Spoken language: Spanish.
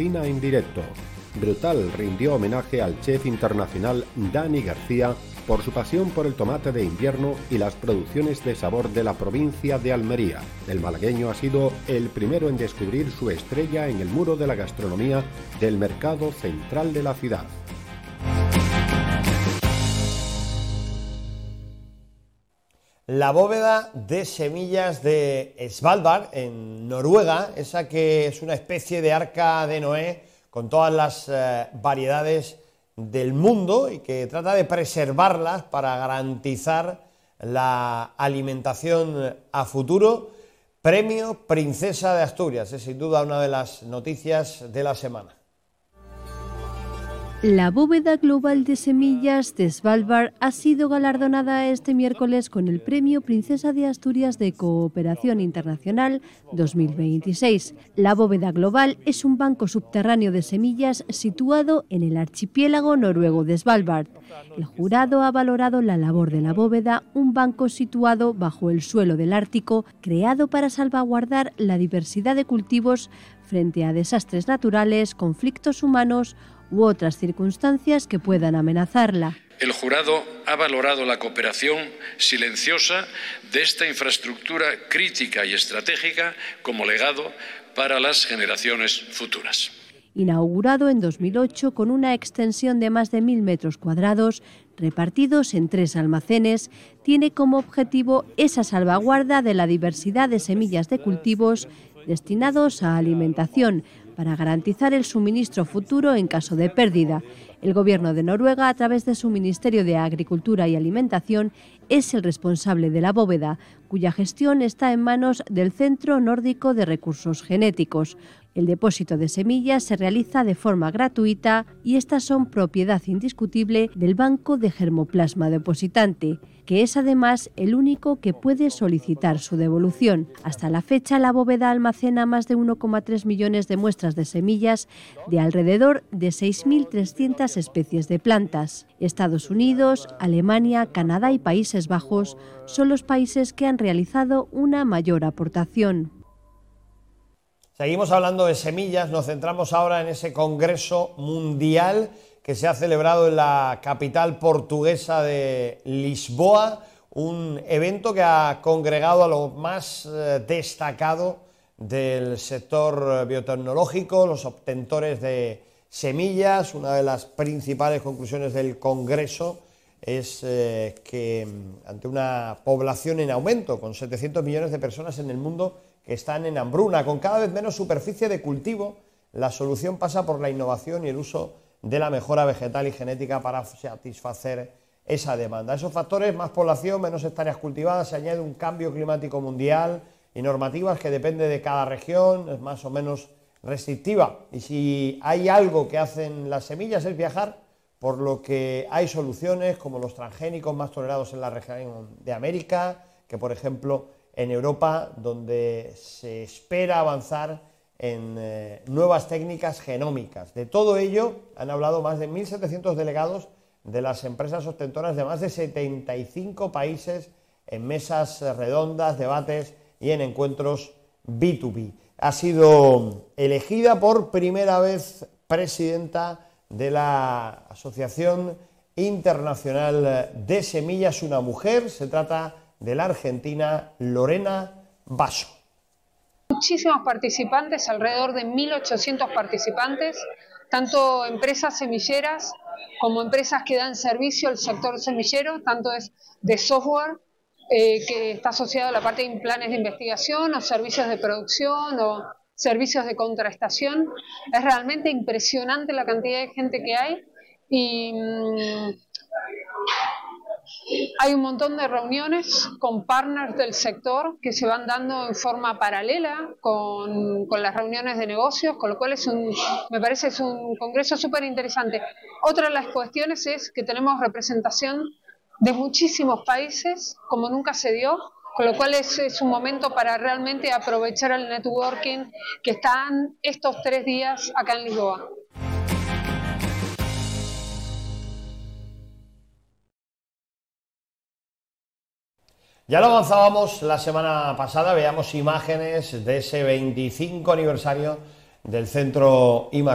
cocina en directo. Brutal rindió homenaje al chef internacional Dani García por su pasión por el tomate de invierno y las producciones de sabor de la provincia de Almería. El malagueño ha sido el primero en descubrir su estrella en el muro de la gastronomía del mercado central de la ciudad. La bóveda de semillas de Svalbard, en Noruega, esa que es una especie de arca de Noé con todas las variedades del mundo y que trata de preservarlas para garantizar la alimentación a futuro. Premio Princesa de Asturias, es sin duda una de las noticias de la semana. La bóveda global de semillas de Svalbard ha sido galardonada este miércoles con el Premio Princesa de Asturias de Cooperación Internacional 2026. La bóveda global es un banco subterráneo de semillas situado en el archipiélago noruego de Svalbard. El jurado ha valorado la labor de la bóveda, un banco situado bajo el suelo del Ártico, creado para salvaguardar la diversidad de cultivos frente a desastres naturales, conflictos humanos u otras circunstancias que puedan amenazarla. El jurado ha valorado la cooperación silenciosa de esta infraestructura crítica y estratégica como legado para las generaciones futuras. Inaugurado en 2008 con una extensión de más de 1.000 metros cuadrados, repartidos en 3 almacenes, tiene como objetivo esa salvaguarda de la diversidad de semillas de cultivos destinados a alimentación, para garantizar el suministro futuro en caso de pérdida. El Gobierno de Noruega, a través de su Ministerio de Agricultura y Alimentación, es el responsable de la bóveda, cuya gestión está en manos del Centro Nórdico de Recursos Genéticos. El depósito de semillas se realiza de forma gratuita y estas son propiedad indiscutible del Banco de Germoplasma Depositante, que es además el único que puede solicitar su devolución. Hasta la fecha, la bóveda almacena más de 1,3 millones de muestras de semillas de alrededor de 6.300 especies de plantas. Estados Unidos, Alemania, Canadá y Países Bajos son los países que han realizado una mayor aportación. Seguimos hablando de semillas, nos centramos ahora en ese Congreso Mundial que se ha celebrado en la capital portuguesa de Lisboa, un evento que ha congregado a lo más destacado del sector biotecnológico, los obtentores de semillas. Una de las principales conclusiones del Congreso es que ante una población en aumento, con 700 millones de personas en el mundo que están en hambruna, con cada vez menos superficie de cultivo, la solución pasa por la innovación y el uso de la mejora vegetal y genética para satisfacer esa demanda. Esos factores, más población, menos hectáreas cultivadas, se añade un cambio climático mundial y normativas que depende de cada región, es más o menos restrictiva. Y si hay algo que hacen las semillas es viajar, por lo que hay soluciones como los transgénicos más tolerados en la región de América, que por ejemplo en Europa, donde se espera avanzar en nuevas técnicas genómicas. De todo ello han hablado más de 1.700 delegados de las empresas ostentoras de más de 75 países en mesas redondas, debates y en encuentros B2B. Ha sido elegida por primera vez presidenta de la Asociación Internacional de Semillas, una mujer. Se trata de la argentina Lorena Basso. Muchísimos participantes, alrededor de 1.800 participantes, tanto empresas semilleras como empresas que dan servicio al sector semillero, tanto es de software que está asociado a la parte de planes de investigación o servicios de producción o servicios de contrastación. Es realmente impresionante la cantidad de gente que hay y hay un montón de reuniones con partners del sector que se van dando en forma paralela con las reuniones de negocios, con lo cual me parece es un congreso súper interesante. Otra de las cuestiones es que tenemos representación de muchísimos países, como nunca se dio, con lo cual es un momento para realmente aprovechar el networking que están estos 3 días acá en Lisboa. Ya lo avanzábamos la semana pasada, veíamos imágenes de ese 25 aniversario del Centro I+D